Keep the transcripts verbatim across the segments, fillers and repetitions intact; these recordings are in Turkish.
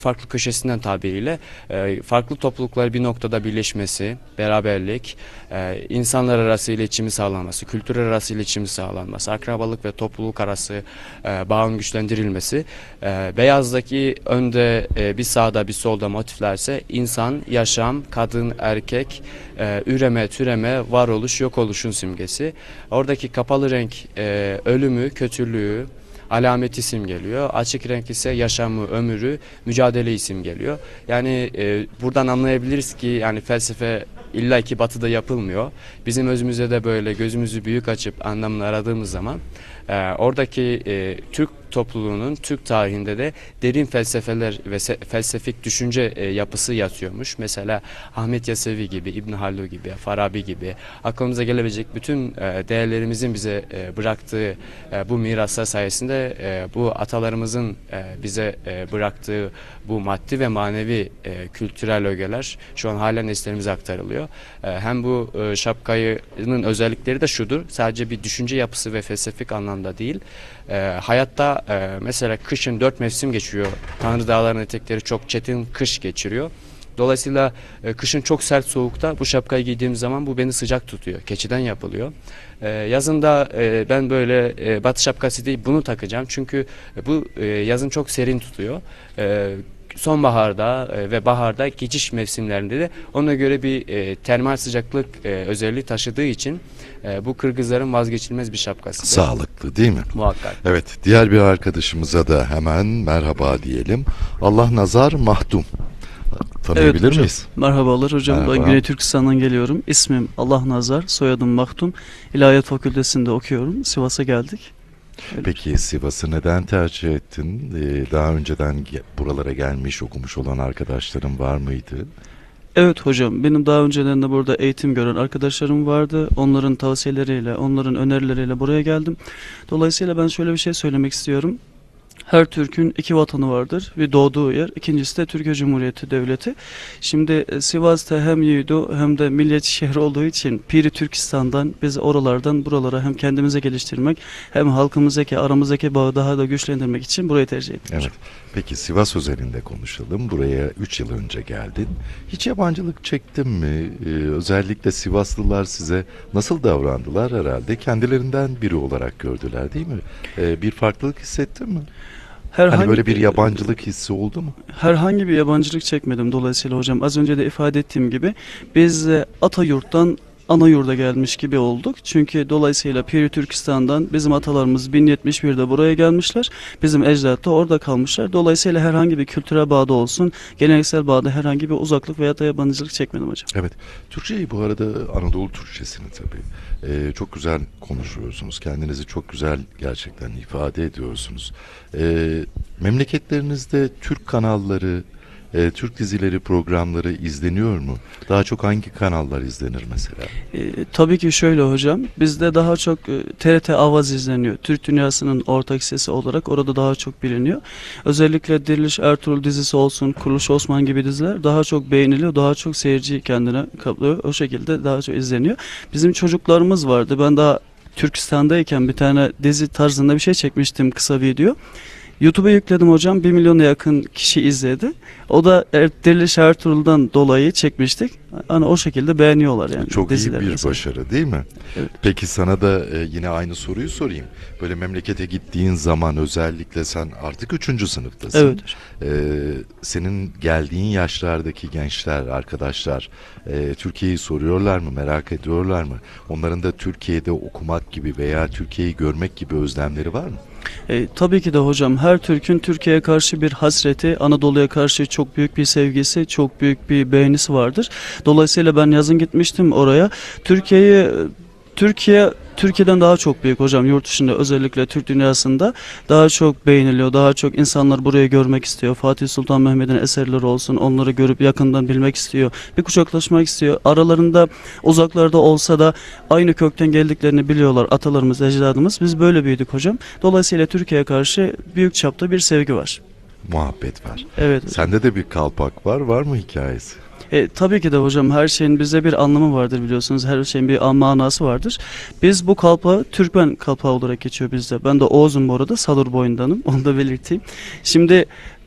farklı köşesinden tabiriyle e, farklı topluluklar bir noktada birleşmesi, beraberlik, e, insanlar arası iletişimi sağlanması, kültürler arası iletişimi sağlanması, akrabalık ve topluluk arası e, bağın güçlendirilmesi, e, beyazdaki önde e, bir sağda bir solda motiflerse insan, yaşam, kadın, erkek, e, üreme, türeme, varoluş, yok oluşun simgesi. Oradaki kapalı renk e, ölümü, kötülüğü, alameti simgeliyor. Açık renk ise yaşamı, ömrü, mücadele simgeliyor. Yani e, buradan anlayabiliriz ki yani felsefe illa ki batıda yapılmıyor. Bizim özümüzde de böyle gözümüzü büyük açıp anlamını aradığımız zaman e, oradaki e, Türk topluluğunun Türk tarihinde de derin felsefeler ve felsefik düşünce e, yapısı yatıyormuş. Mesela Ahmet Yesevi gibi, İbn Haldun gibi, Farabi gibi aklımıza gelebilecek bütün e, değerlerimizin bize e, bıraktığı e, bu miraslar sayesinde e, bu atalarımızın e, bize e, bıraktığı bu maddi ve manevi e, kültürel ögeler şu an halen nesillerimize aktarılıyor. E, hem bu e, şapkayının özellikleri de şudur. Sadece bir düşünce yapısı ve felsefik anlamda değil. E, hayatta e, mesela kışın dört mevsim geçiyor. Tanrı Dağları'nın etekleri çok çetin kış geçiriyor. Dolayısıyla e, kışın çok sert soğukta bu şapkayı giydiğim zaman bu beni sıcak tutuyor. Keçiden yapılıyor. E, yazında e, ben böyle e, batı şapkası değil bunu takacağım. Çünkü bu e, yazın çok serin tutuyor. E, sonbaharda e, ve baharda geçiş mevsimlerinde de ona göre bir e, termal sıcaklık e, özelliği taşıdığı için e, bu Kırgızların vazgeçilmez bir şapkası. Sağlıklı değil mi? Muhakkak. Evet, diğer bir arkadaşımıza da hemen merhaba diyelim. Allah nazar mahdum. Tanıyabilir Evet, miyiz? Merhabalar hocam. Merhaba. Ben Güney Türkistan'dan geliyorum. İsmim Allah Nazar, soyadım Mahtum. İlahiyat Fakültesi'nde okuyorum. Sivas'a geldik. Öyle. Peki Sivas'ı neden tercih ettin? Ee, daha önceden ge- buralara gelmiş, okumuş olan arkadaşların var mıydı? Evet hocam, benim daha önceden de burada eğitim gören arkadaşlarım vardı. Onların tavsiyeleriyle, onların önerileriyle buraya geldim. Dolayısıyla ben şöyle bir şey söylemek istiyorum. Her Türk'ün iki vatanı vardır. Bir doğduğu yer, ikincisi de Türkiye Cumhuriyeti Devleti. Şimdi e, Sivas'ta hem yiğidu hem de milliyetçi şehir olduğu için Piri Türkistan'dan biz oralardan buralara hem kendimize geliştirmek hem halkımızdaki aramızdaki bağı daha da güçlendirmek için burayı tercih ettik. Evet. Peki Sivas özelinde konuşalım. Buraya üç yıl önce geldin. Hiç yabancılık çektin mi? Ee, özellikle Sivaslılar size nasıl davrandılar herhalde? Kendilerinden biri olarak gördüler değil mi? Ee, bir farklılık hissettin mi? Herhangi, Hani böyle bir yabancılık hissi oldu mu? herhangi bir yabancılık çekmedim. Dolayısıyla hocam az önce de ifade ettiğim gibi biz e, Atayurt'tan ana yurda gelmiş gibi olduk. Çünkü dolayısıyla Piri Türkistan'dan bizim atalarımız bin yetmiş birde buraya gelmişler. Bizim ecdat da orada kalmışlar. Dolayısıyla herhangi bir kültürel bağda olsun, geleneksel bağda herhangi bir uzaklık veya da yabancılık çekmedim hocam. Evet. Türkçeyi bu arada Anadolu Türkçesini tabii ee, çok güzel konuşuyorsunuz. Kendinizi çok güzel gerçekten ifade ediyorsunuz. Ee, memleketlerinizde Türk kanalları, e, Türk dizileri, programları izleniyor mu? Daha çok hangi kanallar izlenir mesela? E, tabii ki şöyle hocam, bizde daha çok e, T R T Avaz izleniyor. Türk dünyasının ortak sesi olarak orada daha çok biliniyor. Özellikle Diriliş Ertuğrul dizisi olsun, Kuruluş Osman gibi diziler daha çok beğeniliyor, daha çok seyirci kendine kaplıyor. O şekilde daha çok izleniyor. Bizim çocuklarımız vardı. Ben daha Türkistan'dayken bir tane dizi tarzında bir şey çekmiştim, kısa video. YouTube'a yükledim hocam. Bir milyona yakın kişi izledi. O da Diriliş Ertuğrul'dan dolayı çekmiştik. Hani o şekilde beğeniyorlar yani. Çok iyi bir mesela. başarı değil mi? Evet. Peki sana da e, yine aynı soruyu sorayım. Böyle memlekete gittiğin zaman özellikle sen artık üçüncü sınıftasın. Evet hocam. Ee, senin geldiğin yaşlardaki gençler, arkadaşlar e, Türkiye'yi soruyorlar mı, merak ediyorlar mı? Onların da Türkiye'de okumak gibi veya Türkiye'yi görmek gibi özlemleri var mı? E, tabii ki de hocam her Türk'ün Türkiye'ye karşı bir hasreti, Anadolu'ya karşı çok büyük bir sevgisi, çok büyük bir beğenisi vardır. Dolayısıyla ben yazın gitmiştim oraya. Türkiye'yi Türkiye Türkiye'den daha çok büyük hocam, yurt dışında özellikle Türk dünyasında daha çok beğeniliyor, daha çok insanlar burayı görmek istiyor. Fatih Sultan Mehmet'in eserleri olsun, onları görüp yakından bilmek istiyor, bir kucaklaşmak istiyor. Aralarında uzaklarda olsa da aynı kökten geldiklerini biliyorlar atalarımız, ecdadımız. Biz böyle büyüdük hocam. Dolayısıyla Türkiye'ye karşı büyük çapta bir sevgi var. Muhabbet var. Evet. Sende de bir kalpak var, var mı hikayesi? E, tabii ki de hocam her şeyin bize bir anlamı vardır biliyorsunuz. Her şeyin bir manası vardır. Biz bu kalpağı Türkmen kalpağı olarak geçiyor bizde. Ben de Oğuz'um bu arada. Salur boyundanım. Onu da belirteyim. Şimdi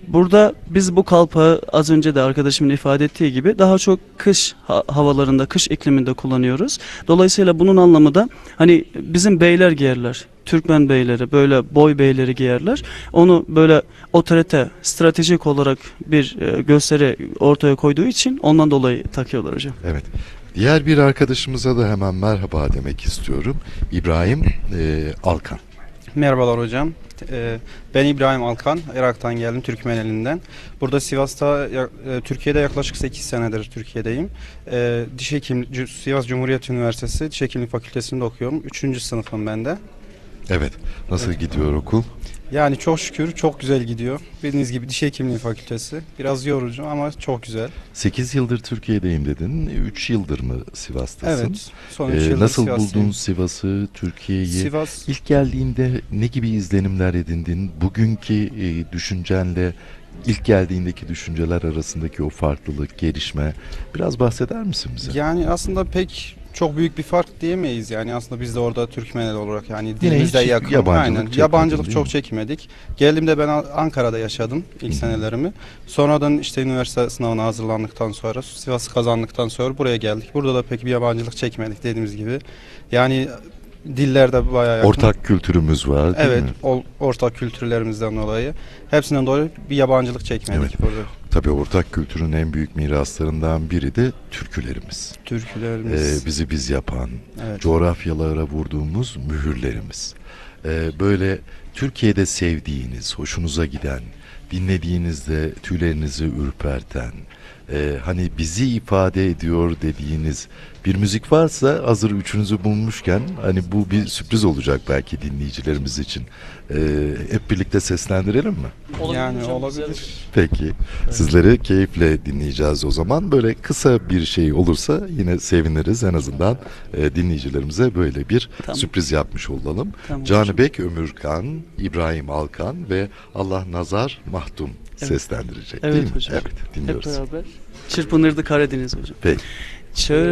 Burada biz bu kalpağı az önce de arkadaşımın ifade ettiği gibi daha çok kış ha- havalarında, kış ikliminde kullanıyoruz. Dolayısıyla bunun anlamı da hani bizim beyler giyerler. Türkmen beyleri, böyle boy beyleri giyerler. Onu böyle otorite, stratejik olarak bir e, gösteri ortaya koyduğu için ondan dolayı takıyorlar hocam. Evet. Diğer bir arkadaşımıza da hemen merhaba demek istiyorum. İbrahim e, Alkan. Merhabalar hocam. Ee, Ben İbrahim Alkan. Irak'tan geldim, Türkmeneli'nden. Burada Sivas'ta, ya- e, Türkiye'de yaklaşık sekiz senedir Türkiye'deyim. Ee, Diş Hekim, Cu- Sivas Cumhuriyet Üniversitesi Diş Hekimliği Fakültesi'nde okuyorum. Üçüncü sınıfım ben de. Evet. Nasıl gidiyor okul? Yani çok şükür çok güzel gidiyor. Bildiğiniz gibi Diş Hekimliği Fakültesi. Biraz yorucu ama çok güzel. sekiz yıldır Türkiye'deyim dedin. üç yıldır mı Sivas'tasın? Evet. Son üç Ee, yıldır nasıl Sivas'tayım. buldun Sivas'ı, Türkiye'yi? Sivas İlk geldiğinde ne gibi izlenimler edindin? Bugünkü e, düşüncenle ilk geldiğindeki düşünceler arasındaki o farklılık, gelişme biraz bahseder misin bize? yani aslında pek çok büyük bir fark diyemeyiz. Yani aslında biz de orada Türkmenel olarak yani dilimizde hiç yakın. yabancılık Aynen. çekmedin, Yabancılık değil çok mi? çekmedik. Geldiğimde ben An- Ankara'da yaşadım ilk Hı hı. senelerimi. Sonradan işte üniversite sınavına hazırlandıktan sonra Sivas'ı kazandıktan sonra buraya geldik. Burada da pek bir yabancılık çekmedik dediğimiz gibi. Yani diller de bayağı yakın. Ortak kültürümüz var değil Evet, mi? ol- ortak kültürlerimizden dolayı. Hepsinden dolayı bir yabancılık çekmedik Evet. burada. Tabii ortak kültürün en büyük miraslarından biri de türkülerimiz. Türkülerimiz. Ee, bizi biz yapan, evet. coğrafyalara vurduğumuz mühürlerimiz. Ee, böyle Türkiye'de sevdiğiniz, hoşunuza giden, dinlediğinizde tüylerinizi ürperten, e, hani bizi ifade ediyor dediğiniz bir müzik varsa hazır üçünüzü bulmuşken hani bu bir sürpriz olacak belki dinleyicilerimiz için. Ee, hep birlikte seslendirelim mi? Yani olabilir. Peki. Sizleri keyifle dinleyeceğiz o zaman. Böyle kısa bir şey olursa yine seviniriz. En azından e, dinleyicilerimize böyle bir Tamam. sürpriz yapmış olalım. Tamam Canı hocam. Bek Ömürkan, İbrahim Alkan ve Allah Nazar Mahtum Evet. seslendirecek Evet değil mi? hocam. Evet, Hep dinliyoruz. beraber. Çırpınırdı Karadeniz hocam. Peki. Çır